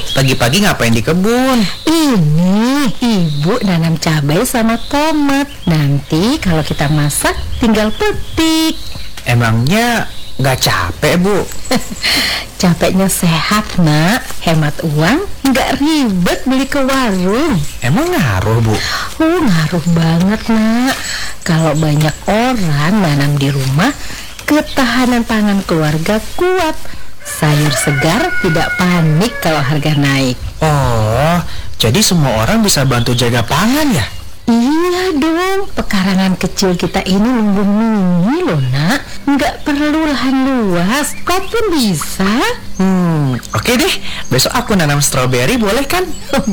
pagi-pagi ngapain di kebun? Ini ibu nanam cabai sama tomat. Nanti kalau kita masak tinggal petik. Emangnya nggak capek, Bu? Capeknya sehat, nak. Hemat uang, nggak ribet beli ke warung. Emang ngaruh, Bu? Oh, ngaruh banget, nak. Kalau banyak orang nanam di rumah, ketahanan pangan keluarga kuat. Sayur segar tidak panik kalau harga naik. Oh, jadi semua orang bisa bantu jaga pangan ya? Iya dong, pekarangan kecil kita ini lumbung loh, nak. Nggak perlu lahan luas, kau pun bisa. Oke deh, besok aku nanam stroberi boleh kan?